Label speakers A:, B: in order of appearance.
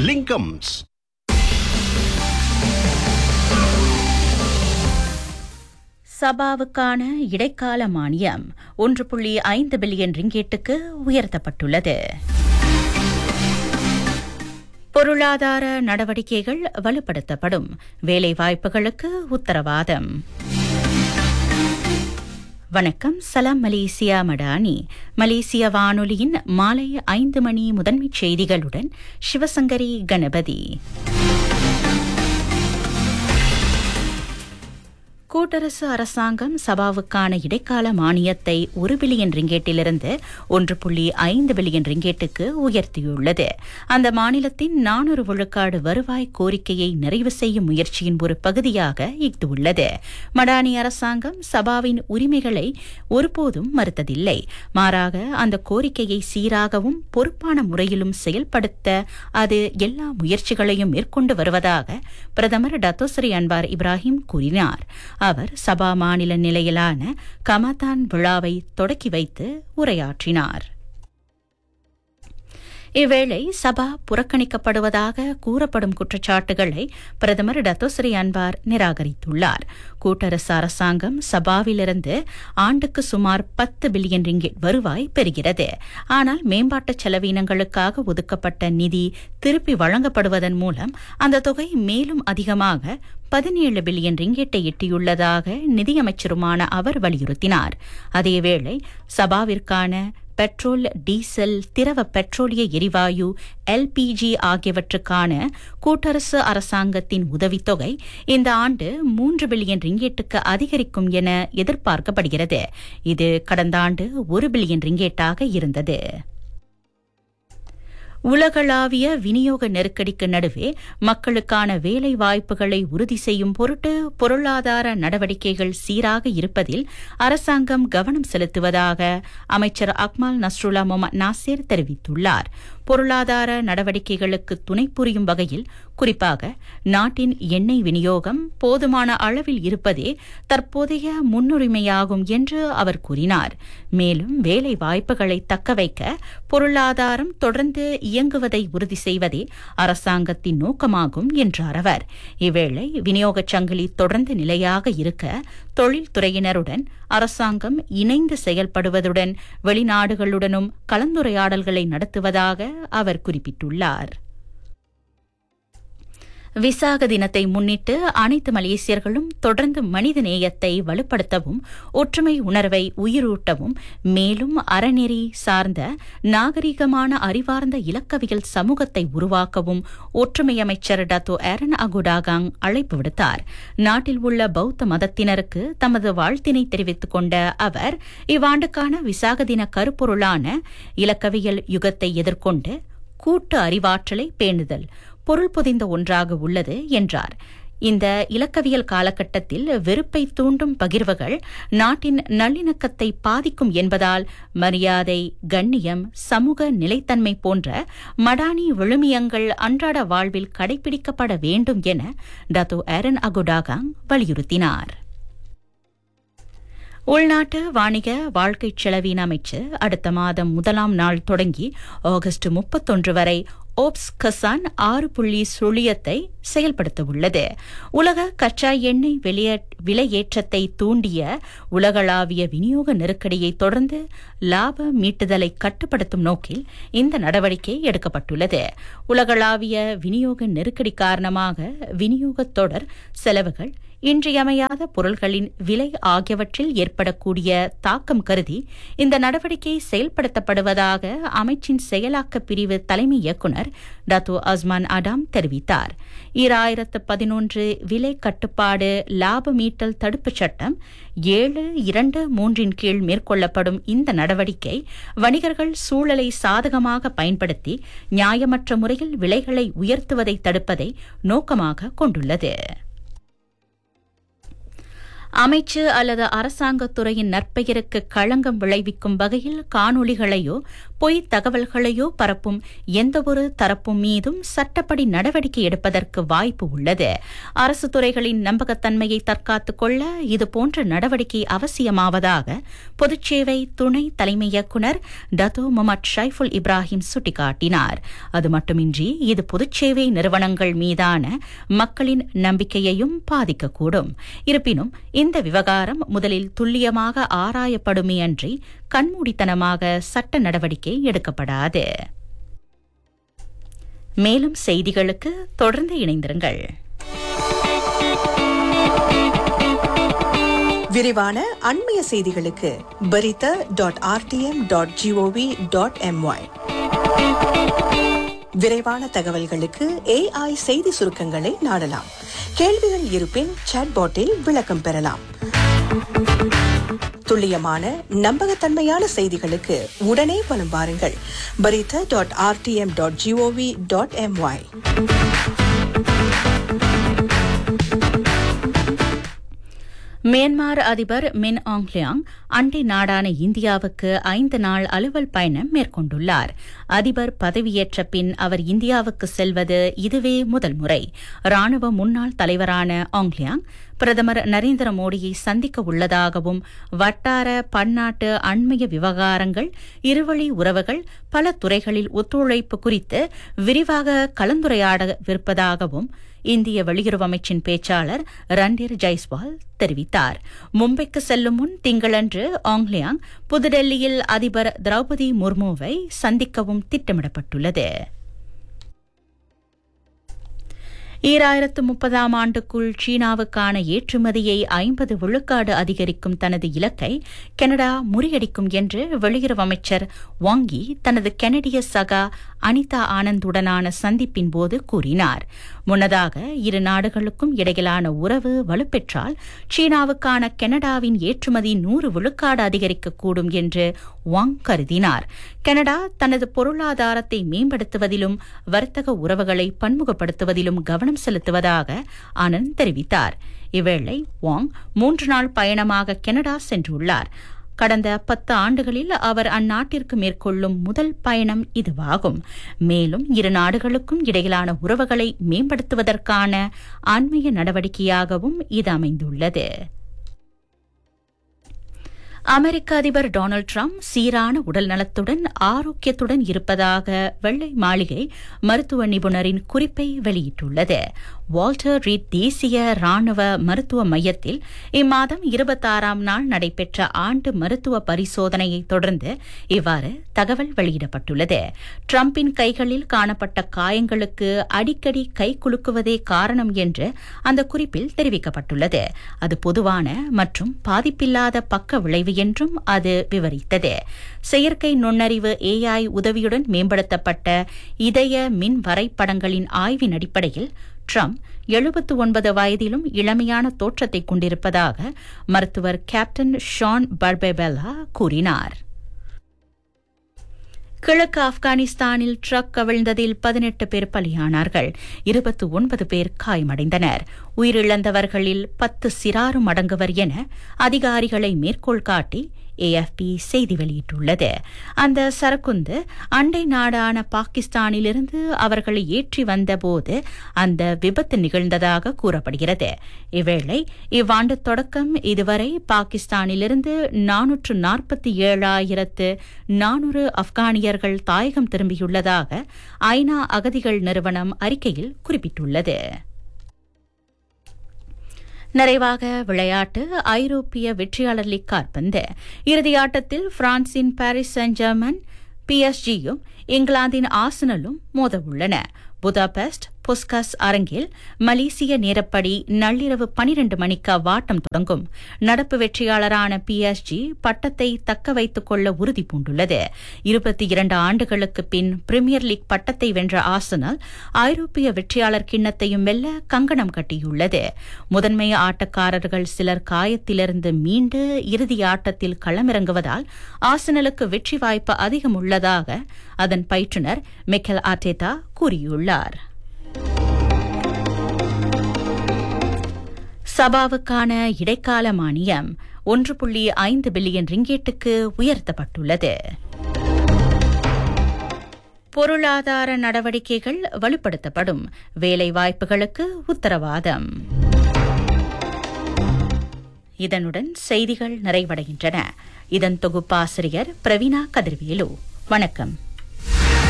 A: Linkums.
B: சபாவுக்கான இடைக்கால மானியம் 1.5 billion ரிங்கேட்டுக்கு உயர்த்தப்பட்டுள்ளது. பொருளாதார நடவடிக்கைகள் வலுப்படுத்தப்படும், வேலைவாய்ப்புகளுக்கு உத்தரவாதம். வணக்கம், சலாம் மலேசியா மடானி. மலேசிய வானொலியின் மாலை 5 மணி முதன்மைச் செய்திகளுடன் சிவசங்கரி கணபதி. கூட்டரசு அரசாங்கம் சபாவுக்கான இடைக்கால மானியத்தை 1 பில்லியன் ரிங்கேட்டிலிருந்து 1.5 பில்லியன் ரிங்கேட்டுக்கு உயர்த்தியுள்ளது. அந்த மாநிலத்தின் 400 விழுக்காடு வருவாய் கோரிக்கையை நிறைவு செய்யும் முயற்சியின் ஒரு பகுதியாக இது உள்ளது. மடானி அரசாங்கம் சபாவின் உரிமைகளை ஒருபோதும் மறுத்ததில்லை. மாறாக அந்த கோரிக்கையை சீராகவும் பொறுப்பான முறையிலும் செயல்படுத்த அது எல்லா முயற்சிகளையும் மேற்கொண்டு வருவதாக பிரதமர் டத்தோஸ்ரீ அன்வார் இப்ராஹிம் கூறினார். அவர் சபா மாநில நிலையிலான கமதான் விழாவை தொடக்கி வைத்து உரையாற்றினார். இவ்வேளை சபா புறக்கணிக்கப்படுவதாக கூறப்படும் குற்றச்சாட்டுகளை பிரதமர் டத்தோஸ்ரீ அன்வார் நிராகரித்துள்ளார். கூட்டரசு அரசாங்கம் சபாவிலிருந்து ஆண்டுக்கு சுமார் 10 பில்லியன் ரிங்கெட் வருவாய் பெறுகிறது. ஆனால் மேம்பாட்டு செலவினங்களுக்காக ஒதுக்கப்பட்ட நிதி திருப்பி வழங்கப்படுவதன் மூலம் அந்த தொகை மேலும் அதிகமாக 17 பில்லியன் ரிங்கெட்டை எட்டியுள்ளதாக நிதியமைச்சருமான அவர் வலியுறுத்தினார். அதேவேளை சபாவிற்கான பெட்ரோல், டீசல், திரவ பெட்ரோலிய எரிவாயு, LPG ஆகியவற்றுக்கான கூட்டரசு அரசாங்கத்தின் உதவித்தொகை இந்த ஆண்டு 3 பில்லியன் ரிங்கேட்டுக்கு அதிகரிக்கும் என எதிர்பார்க்கப்படுகிறது. இது கடந்த ஆண்டு 1 பில்லியன் ரிங்கேட்டாக இருந்தது. உலகளாவிய விநியோக நெருக்கடிக்கு நடுவே மக்களுக்கான வேலை வாய்ப்புகளை உறுதி செய்யும் பொருட்டு பொருளாதார நடவடிக்கைகள் சீராக இருப்பதில் அரசாங்கம் கவனம் செலுத்துவதாக அமைச்சர் அக்மால் நஸ்ருல்லா முகமது நாசிர் தெரிவித்துள்ளார். பொருளாதார நடவடிக்கைகளுக்கு துணை புரியும் வகையில் குறிப்பாக நாட்டின் எண்ணெய் விநியோகம் போதுமான அளவில் இருப்பதே தற்போதைய முன்னுரிமையாகும் என்று அவர் கூறினார். மேலும் வேலை வாய்ப்புகளை தக்கவைக்க பொருளாதாரம் தொடர்ந்து இயங்குவதை உறுதி செய்வதே அரசாங்கத்தின் நோக்கமாகும் என்றார் அவர். இவ்வேளை விநியோகச் சங்கிலி தொடர்ந்து நிலையாக இருக்க தொழில்துறையினருடன் அரசாங்கம் இணைந்து செயல்படுவதுடன் வெளிநாடுகளுடனும் கலந்துரையாடல்களை நடத்துவதாக அவர் குறிப்பிட்டுள்ளார். விசாக தினத்தை முன்னிட்டு அனைத்து மலேசியர்களும் தொடர்ந்து மனித நேயத்தை வலுப்படுத்தவும், ஒற்றுமை உணர்வை உயிரூட்டவும், மேலும் அறநெறி சார்ந்த நாகரிகமான அறிவார்ந்த இலக்கவியல் சமூகத்தை உருவாக்கவும் ஒற்றுமை அமைச்சர் டத்தோ ஏரன் அகுடாகாங் அழைப்பு விடுத்தார். நாட்டில் உள்ள பௌத்த மதத்தினருக்கு தமது வாழ்த்தினை தெரிவித்துக் கொண்ட அவர் இவ்வாண்டுக்கான விசாக தின கருப்பொருளான இலக்கவியல் யுகத்தை எதிர்கொண்டு கூட்டு அறிவாற்றலை பேணுதல் பொருள் பொதிந்த ஒன்றாக உள்ளது என்றார். இந்த இலக்கவியல் காலகட்டத்தில் வெறுப்பை தூண்டும் பகிர்வுகள் நாட்டின் நல்லிணக்கத்தை பாதிக்கும் என்பதால் மரியாதை, கண்ணியம், சமூக நிலைத்தன்மை போன்ற மடானி விழுமியங்கள் அன்றாட வாழ்வில் கடைபிடிக்கப்பட வேண்டும் என டத்தோ ஏரன் அகுடாகாங் வலியுறுத்தினார். உள்நாட்டு வாணிக வாழ்க்கைச் செலவின அமைச்சு அடுத்த மாதம் 1ஆம் நாள் தொடங்கி ஆகஸ்ட் 31 வரை ஓப்ஸ் கசான் 6.0 செயல்படுத்த உள்ளது. உலக கச்சா எண்ணெய் விலையேற்றத்தை தூண்டிய உலகளாவிய விநியோக நெருக்கடியை தொடர்ந்து லாப மீட்டுதலை கட்டுப்படுத்தும் நோக்கில் இந்த நடவடிக்கை எடுக்கப்பட்டுள்ளது. உலகளாவிய விநியோக நெருக்கடி காரணமாக விநியோகத் தொடர் செலவுகள், இன்றியமையாத பொருள்களின் விலை ஆகியவற்றில் ஏற்படக்கூடிய தாக்கம் கருதி இந்த நடவடிக்கை செயல்படுத்தப்படுவதாக அமைச்சின் செயலாக்க பிரிவு தலைமை இயக்குநர் டத்தோ அஸ்மான் அடாம் தெரிவித்தார். 2011 விலை கட்டுப்பாடு லாப மீட்டல் தடுப்புச் சட்டம் 7(2)(3) கீழ் மேற்கொள்ளப்படும் இந்த நடவடிக்கை வணிகர்கள் சூழலை சாதகமாக பயன்படுத்தி நியாயமற்ற முறையில் விலைகளை உயர்த்துவதை தடுப்பதை நோக்கமாக கொண்டுள்ளது. அமைச்சு அல்லது அரசாங்கத்துறையின் நற்பெயருக்கு களங்கம் விளைவிக்கும் வகையில் காணொளிகளையோ பொய் தகவல்களையோ பரப்பும் எந்தவொரு தரப்பும் மீதும் சட்டப்படி நடவடிக்கை எடுப்பதற்கு வாய்ப்பு உள்ளது. அரசு துறைகளின் நம்பகத்தன்மையை தற்காத்துக் கொள்ள இதுபோன்ற நடவடிக்கை அவசியமாவதாக பொதுச்சேவை துணை தலைமை இயக்குநர் டத்தோ முகமது ஷைஃபுல் இப்ராஹிம் சுட்டிக்காட்டினார். அது மட்டுமின்றி இது பொதுச்சேவை நிறுவனங்கள் மீதான மக்களின் நம்பிக்கையையும் பாதிக்கக்கூடும். இருப்பினும் இந்த விவகாரம் முதலில் துல்லியமாக ஆராயப்படுமேயன்றி கண்மூடித்தனமாக சட்ட நடவடிக்கை எடுக்கப்படாது. மேலும் செய்திகளுக்கு தொடர்ந்து இணைந்திருங்கள்.
A: விரிவான அண்மைய செய்திகளுக்கு berita.rtm.gov.my. விரைவான தகவல்களுக்கு AI செய்தி சுருக்கங்களை நாடலாம். கேள்விகள் இருப்பின் சாட்பாட்டில் விளக்கம் பெறலாம். துல்லியமான நம்பகத்தன்மையான செய்திகளுக்கு உடனே வலம் வாருங்கள். berita.rtm.gov.my.
B: மியான்மர் அதிபர் மின் ஆங் லியாங் அண்டை நாடான இந்தியாவுக்கு 5 நாள் அலுவல் பயணம் மேற்கொண்டுள்ளார். அதிபர் பதவியேற்ற பின் அவர் இந்தியாவுக்கு செல்வது இதுவே முதல் முறை. ராணுவ முன்னாள் தலைவரான ஆங் லியாங் பிரதமர் நரேந்திர மோடியை சந்திக்க உள்ளதாகவும் வட்டார பன்னாட்டு அண்மைய விவகாரங்கள், இருவழி உறவுகள், பல துறைகளில் ஒத்துழைப்பு குறித்து விரிவாக கலந்துரையாடவிருப்பதாகவும் இந்திய வெளியுறவு அமைச்சின் பேச்சாளர் ரண்டீர் ஜெய்ஸ்வால் தெரிவித்தார். மும்பைக்கு செல்லும் முன் திங்களன்று ஆங் லியாங் புதுடெல்லியில் அதிபர் திரௌபதி முர்முவை சந்திக்கவும் திட்டமிடப்பட்டுள்ளது. 2030 ஆண்டுக்குள் சீனாவுக்கான ஏற்றுமதியை 50 விழுக்காடு அதிகரிக்கும் தனது இலக்கை கனடா முறியடிக்கும் என்று வெளியுறவு அமைச்சர் வாங்கி தனது கனடிய சகா அனிதா ஆனந்துடனான சந்திப்பின் போது கூறினார். முன்னதாக இரு நாடுகளுக்கும் இடையிலான உறவு வலுப்பெற்றால் சீனாவுக்கான கனடாவின் ஏற்றுமதி 100 விழுக்காடு அதிகரிக்கக்கூடும் என்று வாங் கருதினார். கனடா தனது பொருளாதாரத்தை மேம்படுத்துவதிலும் வர்த்தக உறவுகளை பன்முகப்படுத்துவதிலும் கவனம் செலுத்துவதாக ஆனந்த் தெரிவித்தார். இவ்வேளை வாங் 3 நாள் பயணமாக கனடா சென்றுள்ளார். கடந்த 10 ஆண்டுகளில் அவர் அந்நாட்டிற்கு மேற்கொள்ளும் முதல் பயணம் இதுவாகும். மேலும் இரு நாடுகளுக்கும் இடையிலான உறவுகளை மேம்படுத்துவதற்கான அண்மைய நடவடிக்கையாகவும் இது அமைந்துள்ளது. அமெரிக்க அதிபர் டொனால்டு டிரம்ப் சீரான உடல் நலத்துடன் ஆரோக்கியத்துடன் இருப்பதாக வெள்ளை மாளிகை மருத்துவ நிபுணரின் குறிப்பை வெளியிட்டுள்ளது. வால்டர் ரீட் தேசிய ராணுவ மருத்துவ மையத்தில் இம்மாதம் 26ஆம் நாள் நடைபெற்ற ஆண்டு மருத்துவ பரிசோதனையை தொடர்ந்து இவ்வாறு தகவல் வெளியிடப்பட்டுள்ளது. டிரம்பின் கைகளில் காணப்பட்ட காயங்களுக்கு அடிக்கடி கை குலுக்குவதே காரணம் என்று அந்த குறிப்பில் தெரிவிக்கப்பட்டுள்ளது. அது பொதுவான மற்றும் பாதிப்பில்லாத பக்க விளைவு என்றும் அது விவரித்தது. செயற்கை நுண்ணறிவு AI உதவியுடன் மேம்படுத்தப்பட்ட இதய மின் வரைபடங்களின் ஆய்வின் அடிப்படையில் டிரம்ப் 79 வயதிலும் இளமையான தோற்றத்தை கொண்டிருப்பதாக மருத்துவர் கேப்டன் ஷான் பர்பெபெல்லா கூறினார். கிழக்கு ஆப்கானிஸ்தானில் ட்ரக் கவிழ்ந்ததில் 18 பேர் பலியானார்கள். 29 பேர் காயமடைந்தனர். உயிரிழந்தவர்களில் 10 சிறாரும் அடங்குவர் என அதிகாரிகளை மேற்கோள் காட்டி AFP செய்தி வெளியிட்டுள்ளது. அந்த சரக்குந்து அண்டை நாடான பாகிஸ்தானிலிருந்து அவர்களை ஏற்றி வந்தபோது அந்த விபத்து நிகழ்ந்ததாக கூறப்படுகிறது. இவ்வேளை இவ்வாண்டு தொடக்கம் இதுவரை பாகிஸ்தானிலிருந்து 447,400 ஆப்கானியர்கள் தாயகம் திரும்பியுள்ளதாக ஐநா அகதிகள் நிறுவனம் அறிக்கையில் குறிப்பிட்டுள்ளது. நிறைவாக விளையாட்டு. ஐரோப்பிய வெற்றியாளர் லீக் கால்பந்து இறுதியாட்டத்தில் பிரான்சின் பாரிஸ் செயின்ட் ஜெர்மன் PSG-யும் இங்கிலாந்தின் ஆர்சனலும் மோதவுள்ளன. புதாபெஸ்ட் புஸ்கஸ் அரங்கில் மலேசிய நேரப்படி நள்ளிரவு 12 மணிக்கு அவ்வாட்டம் தொடங்கும். நடப்பு வெற்றியாளரான PSG பட்டத்தை தக்க வைத்துக் கொள்ள உறுதி பூண்டுள்ளது. 22 ஆண்டுகளுக்கு பின் பிரீமியர் லீக் பட்டத்தை வென்ற ஆர்சனல் ஐரோப்பிய வெற்றியாளர் கிண்ணத்தையும் வெல்ல கங்கணம் கட்டியுள்ளது. முதன்மை ஆட்டக்காரர்கள் சிலர் காயத்திலிருந்து மீண்டு இறுதி ஆட்டத்தில் களமிறங்குவதால் ஆர்சனலுக்கு வெற்றி வாய்ப்பு அதிகம் உள்ளதாக அதன் பயிற்றுநர் மிக்கேல் ஆர்டேட்டா கூறியுள்ளார். சபாவுக்கான இடைக்கால மானியம் 1.5 பில்லியன் ரிங்கேட்டுக்கு உயர்த்தப்பட்டுள்ளது. பொருளாதார நடவடிக்கைகள் வலுப்படுத்தப்படும், வேலைவாய்ப்புகளுக்கு உத்தரவாதம். இதனுடன் செய்திகள் நிறைவடைகின்றன. இதன் தொகுப்பாசிரியர் பிரவீணா கதிர்வேலு. வணக்கம்.